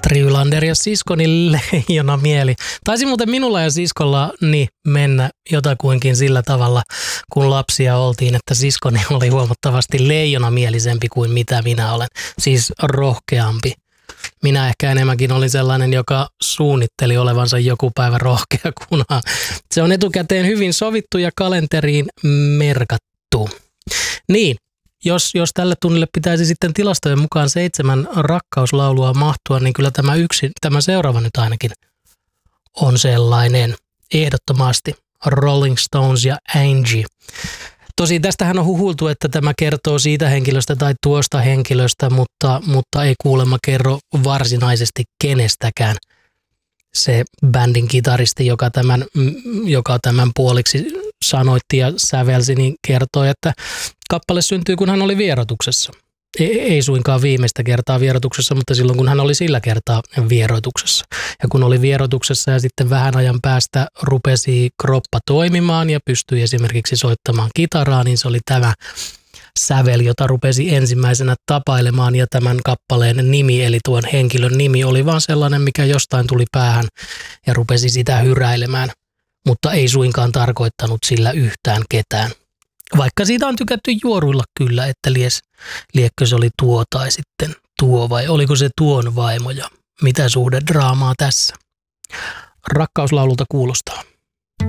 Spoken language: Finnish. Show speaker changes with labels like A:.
A: Katri Ylander ja siskoni Leijona mieli. Taisi muuten minulla ja siskollani mennä jotakuinkin sillä tavalla, kun lapsia oltiin, että siskoni oli huomattavasti leijonamielisempi kuin mitä minä olen. Siis rohkeampi. Minä ehkä enemmänkin olin sellainen, joka suunnitteli olevansa joku päivä rohkea, kunhan se on etukäteen hyvin sovittu ja kalenteriin merkattu. Niin, jos tälle tunnille pitäisi sitten tilastojen mukaan 7 rakkauslaulua mahtua, niin kyllä tämä seuraava nyt ainakin on sellainen ehdottomasti. Rolling Stones ja Angie. Tosin tästähän on huhultu, että tämä kertoo siitä henkilöstä tai tuosta henkilöstä, mutta ei kuulemma kerro varsinaisesti kenestäkään. Se bändin kitaristi, joka tämän puoliksi sanoitti ja sävelsi, niin kertoi, että kappale syntyi, kun hän oli vieroituksessa. Ei suinkaan viimeistä kertaa vieroituksessa, mutta silloin, kun hän oli sillä kertaa vieroituksessa. Ja kun oli vieroituksessa ja sitten vähän ajan päästä rupesi kroppa toimimaan ja pystyi esimerkiksi soittamaan kitaraa, niin se oli tämä sävel, jota rupesi ensimmäisenä tapailemaan, ja tämän kappaleen nimi, eli tuon henkilön nimi, oli vaan sellainen, mikä jostain tuli päähän ja rupesi sitä hyräilemään, mutta ei suinkaan tarkoittanut sillä yhtään ketään. Vaikka siitä on tykätty juoruilla kyllä, että liekkö se oli tuo tai sitten tuo, vai oliko se tuon vaimo ja mitä suhde draamaa tässä. Rakkauslaululta kuulostaa.